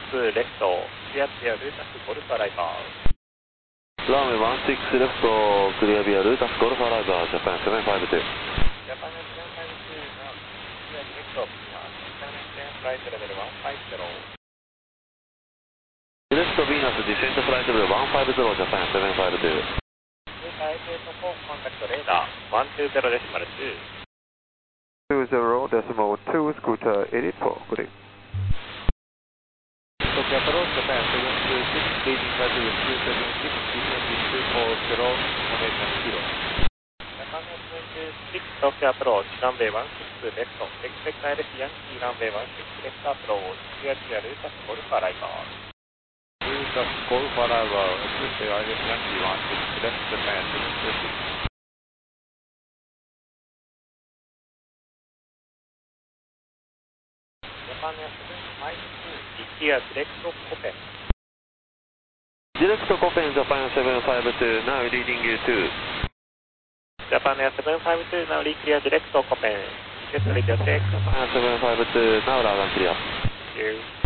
レフト、clear via Lutas Golf Arrival. Runway 16 left, clear via Lutas Golf Arrival, Japan 752. Japan 752, now clear direct of International Flight Level 150. Direct Venus Descent Flight Level 150, Japan 752. Contact radar 120.2. 20.2, Scooter 84, good day. Tokyo approach, Japan 726, leading latitude 276, descending 240, momentum 0. Japan 726, Tokyo approach, runway 16 left, expect ILS Yankee, runway 16 left approach, clear via Lutas Golf Arrival. Lutas Golf Arrival, expect ILS Yankee 16 left, Japan 726. Japan 752, clear direct Koppen. Direct Koppen, Japan 752, now leading you to. Japan 752, now clear direct Koppen. Get ready to take. Japan 752, now loud and clear. Thank you.